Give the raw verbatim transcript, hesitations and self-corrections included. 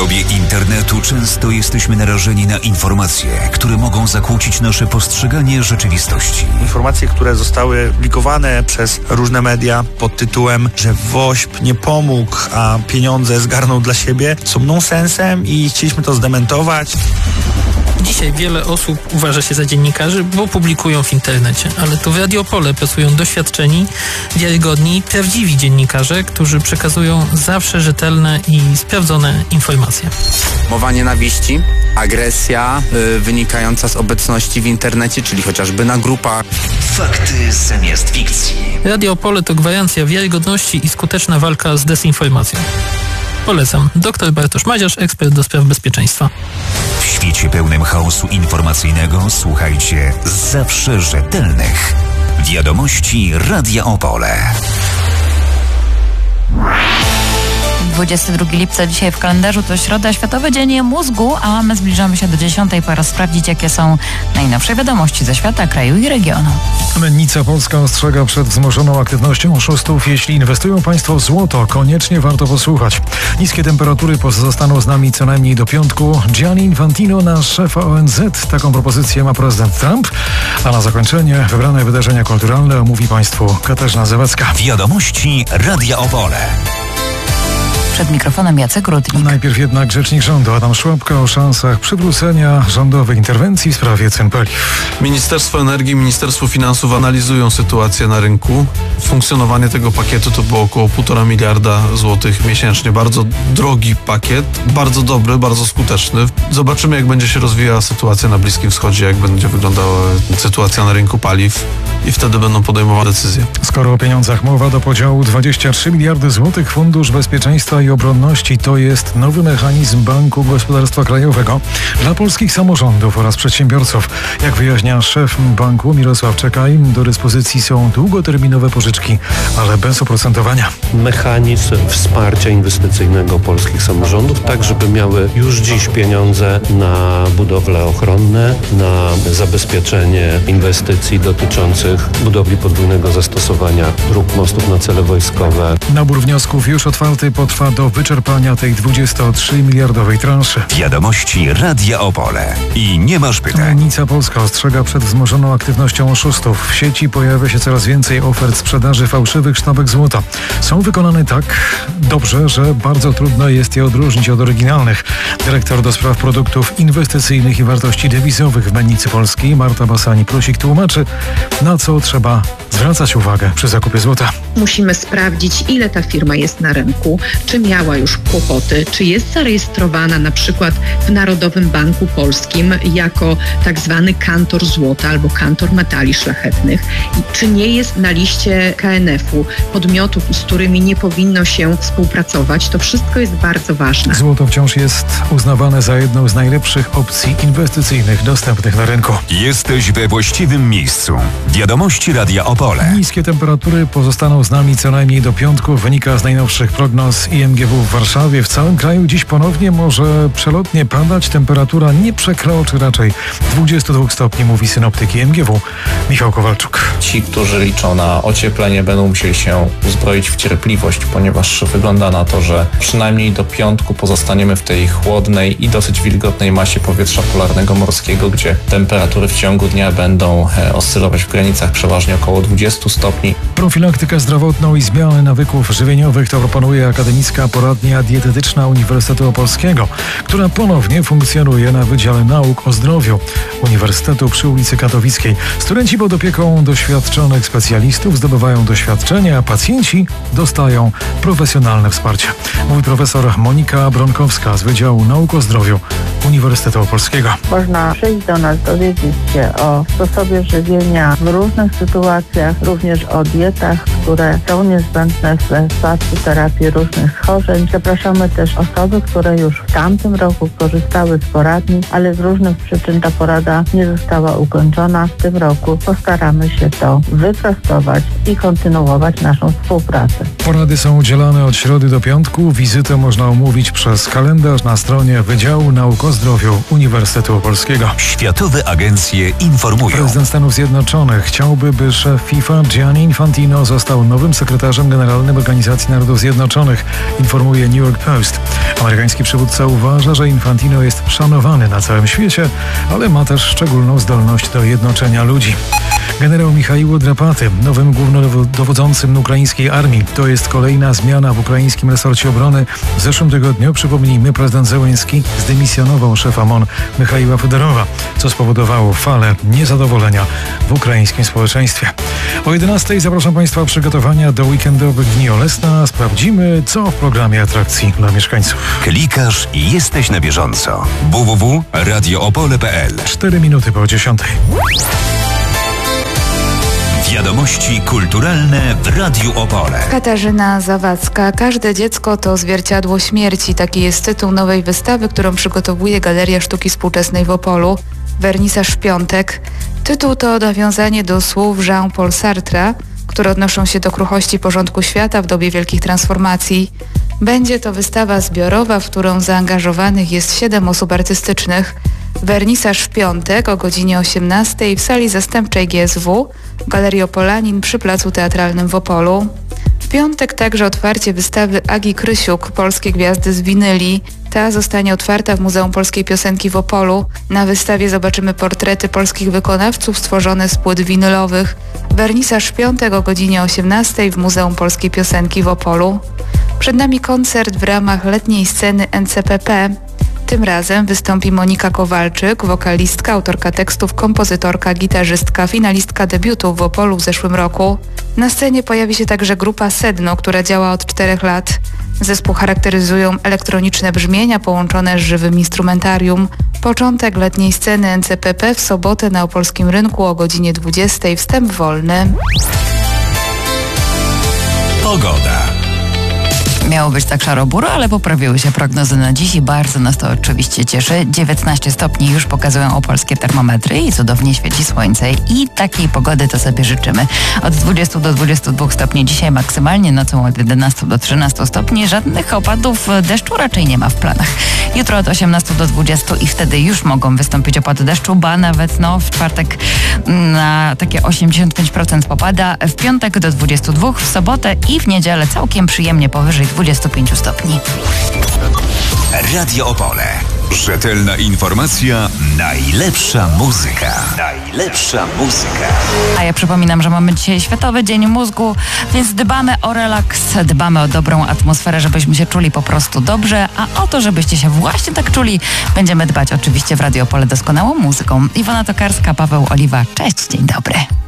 dobie internetu często jesteśmy narażeni na informacje, które mogą zakłócić nasze postrzeganie rzeczywistości. Informacje, które zostały publikowane przez różne media pod tytułem, że WOŚP nie pomógł, a pieniądze zgarnął dla siebie, są nonsensem i chcieliśmy to zdementować. Dzisiaj wiele osób uważa się za dziennikarzy, bo publikują w internecie, ale to w Radio Opole pracują doświadczeni, wiarygodni, prawdziwi dziennikarze, którzy przekazują zawsze rzetelne i sprawdzone informacje. Mowa nienawiści, agresja yy, wynikająca z obecności w internecie, czyli chociażby na grupach. Fakty zamiast fikcji. Radio Opole to gwarancja wiarygodności i skuteczna walka z dezinformacją. Polecam. Doktor Bartosz Maziarz, ekspert do spraw bezpieczeństwa. W świecie pełnym chaosu informacyjnego słuchajcie zawsze rzetelnych wiadomości Radia Opole. dwudziestego drugiego lipca dzisiaj w kalendarzu to środa, Światowy Dzień Mózgu, a my zbliżamy się do dziesiątej. Pora sprawdzić, jakie są najnowsze wiadomości ze świata, kraju i regionu. Mennica Polska ostrzega przed wzmożoną aktywnością oszustów. Jeśli inwestują państwo w złoto, koniecznie warto posłuchać. Niskie temperatury pozostaną z nami co najmniej do piątku. Gianni Infantino na szefa O N Z. Taką propozycję ma prezydent Trump. A na zakończenie wybrane wydarzenia kulturalne omówi państwu Katarzyna Zawadzka. Wiadomości Radia Opole. Przed mikrofonem Jacek Rudnik. Najpierw jednak rzecznik rządu Adam Szłapka o szansach przywrócenia rządowej interwencji w sprawie cen paliw. Ministerstwo Energii i Ministerstwo Finansów analizują sytuację na rynku. Funkcjonowanie tego pakietu to było około półtora miliarda złotych miesięcznie. Bardzo drogi pakiet, bardzo dobry, bardzo skuteczny. Zobaczymy, jak będzie się rozwijała sytuacja na Bliskim Wschodzie, jak będzie wyglądała sytuacja na rynku paliw i wtedy będą podejmowane decyzje. Skoro o pieniądzach mowa, do podziału dwadzieścia trzy miliardy złotych Fundusz Bezpieczeństwa i Obronności to jest nowy mechanizm Banku Gospodarstwa Krajowego dla polskich samorządów oraz przedsiębiorców. Jak wyjaśnia szef banku Mirosław Czekaj, do dyspozycji są długoterminowe pożyczki, ale bez oprocentowania. Mechanizm wsparcia inwestycyjnego polskich samorządów, tak żeby miały już dziś pieniądze na budowle ochronne, na zabezpieczenie inwestycji dotyczących budowli podwójnego zastosowania dróg, mostów na cele wojskowe. Nabór wniosków już otwarty potrwa do wyczerpania tej dwudziestotrzymiliardowej transzy. Wiadomości Radia Opole. I nie masz pytań. Mennica Polska ostrzega przed wzmożoną aktywnością oszustów. W sieci pojawia się coraz więcej ofert sprzedaży fałszywych sztabek złota. Są wykonane tak dobrze, że bardzo trudno jest je odróżnić od oryginalnych. Dyrektor do spraw produktów inwestycyjnych i wartości dewizowych w Mennicy Polskiej Marta Basani-Prusik tłumaczy, na co trzeba zwracać uwagę przy zakupie złota. Musimy sprawdzić, ile ta firma jest na rynku, czy miała już kłopoty, czy jest zarejestrowana na przykład w Narodowym Banku Polskim jako tak zwany kantor złota albo kantor metali szlachetnych i czy nie jest na liście K N F u podmiotów, z którymi nie powinno się współpracować. To wszystko jest bardzo ważne. Złoto wciąż jest uznawane za jedną z najlepszych opcji inwestycyjnych dostępnych na rynku. Jesteś we właściwym miejscu. Wiadomości Radia Opole. Niskie temperatury pozostaną z nami co najmniej do piątku. Wynika z najnowszych prognoz I M G W w Warszawie. W całym kraju dziś ponownie może przelotnie padać. Temperatura nie przekroczy raczej dwudziestu dwóch stopni, mówi synoptyk I M G W Michał Kowalczuk. Ci, którzy liczą na ocieplenie, będą musieli się uzbroić w cierpliwość, ponieważ wygląda na to, że przynajmniej do piątku pozostaniemy w tej chłodnej i dosyć wilgotnej masie powietrza polarnego morskiego, gdzie temperatury w ciągu dnia będą oscylować w granicach przeważnie około dwudziestu stopni. Profilaktykę zdrowotną i zmiany nawyków żywieniowych to proponuje Akademicka Poradnia Dietetyczna Uniwersytetu Opolskiego, która ponownie funkcjonuje na Wydziale Nauk o Zdrowiu Uniwersytetu przy ulicy Katowickiej. Studenci pod opieką doświadczonych specjalistów zdobywają doświadczenie, a pacjenci dostają profesjonalne wsparcie. Mówi profesor Monika Bronkowska z Wydziału Nauk o Zdrowiu Uniwersytetu Opolskiego. Można przyjść do nas, dowiedzieć się o sposobie żywienia w różnych sytuacjach, również o dietach, które są niezbędne w wypadku terapii różnych schorzeń. Zapraszamy też osoby, które już w tamtym roku korzystały z poradni, ale z różnych przyczyn ta porada nie została ukończona. W tym roku postaramy się to wyprostować i kontynuować naszą współpracę. Porady są udzielane od środy do piątku. Wizytę można umówić przez kalendarz na stronie Wydziału Nauk o Zdrowiu Uniwersytetu Opolskiego. Światowe agencje informują. Prezydent Stanów Zjednoczonych chciałby, by szef FIFA Gianni Infantino został nowym sekretarzem generalnym Organizacji Narodów Zjednoczonych, informuje New York Post. Amerykański przywódca uważa, że Infantino jest szanowany na całym świecie, ale ma też szczególną zdolność do jednoczenia ludzi. Generał Michaiło Drapaty, nowym głównodowodzącym ukraińskiej armii. To jest kolejna zmiana w ukraińskim resorcie obrony. W zeszłym tygodniu, przypomnijmy, prezydent Zełenski zdymisjonował szefa M O N Michaiła Fedorowa, co spowodowało falę niezadowolenia w ukraińskim społeczeństwie. O jedenastej zapraszam Państwa o przygotowania do weekendowych Dni Olesna. Sprawdzimy, co w programie atrakcji dla mieszkańców. Klikasz i jesteś na bieżąco. w w w kropka radio opole kropka p l. Cztery minuty po dziesiątej. Wiadomości kulturalne w Radiu Opole. Katarzyna Zawadzka. Każde dziecko to zwierciadło śmierci. Taki jest tytuł nowej wystawy, którą przygotowuje Galeria Sztuki Współczesnej w Opolu. Wernisaż w piątek. Tytuł to nawiązanie do słów Jean-Paul Sartra, które odnoszą się do kruchości porządku świata w dobie wielkich transformacji. Będzie to wystawa zbiorowa, w którą zaangażowanych jest siedem osób artystycznych. Wernisaż w piątek o godzinie osiemnastej w sali zastępczej G S W Galerii Opolanin przy Placu Teatralnym w Opolu. W piątek także otwarcie wystawy Agi Krysiuk, Polskie Gwiazdy z winyli. Ta zostanie otwarta w Muzeum Polskiej Piosenki w Opolu. Na wystawie zobaczymy portrety polskich wykonawców stworzone z płyt winylowych. Wernisaż w piątek o godzinie osiemnastej w Muzeum Polskiej Piosenki w Opolu. Przed nami koncert w ramach letniej sceny N C P P. Tym razem wystąpi Monika Kowalczyk, wokalistka, autorka tekstów, kompozytorka, gitarzystka, finalistka debiutów w Opolu w zeszłym roku. Na scenie pojawi się także grupa Sedno, która działa od czterech lat. Zespół charakteryzują elektroniczne brzmienia połączone z żywym instrumentarium. Początek letniej sceny N C P P w sobotę na opolskim rynku o godzinie dwudziestej. Wstęp wolny. Pogoda. Miało być tak szaro-buro, ale poprawiły się prognozy na dziś i bardzo nas to oczywiście cieszy. dziewiętnaście stopni już pokazują opolskie termometry i cudownie świeci słońce. I takiej pogody to sobie życzymy. Od dwudziestu do dwudziestu dwóch stopni dzisiaj maksymalnie, nocą od jedenastu do trzynastu stopni. Żadnych opadów deszczu raczej nie ma w planach. Jutro od osiemnastu do dwudziestu i wtedy już mogą wystąpić opady deszczu, ba nawet no w czwartek na takie osiemdziesiąt pięć procent popada. W piątek do dwudziestu dwóch, w sobotę i w niedzielę całkiem przyjemnie powyżej dwudziestu pięciu stopni. Radio Opole. Rzetelna informacja, najlepsza muzyka. Najlepsza muzyka. A ja przypominam, że mamy dzisiaj Światowy Dzień Mózgu, więc dbamy o relaks, dbamy o dobrą atmosferę, żebyśmy się czuli po prostu dobrze, a o to, żebyście się właśnie tak czuli, będziemy dbać oczywiście w Radio Opole doskonałą muzyką. Iwona Tokarska, Paweł Oliwa. Cześć, dzień dobry.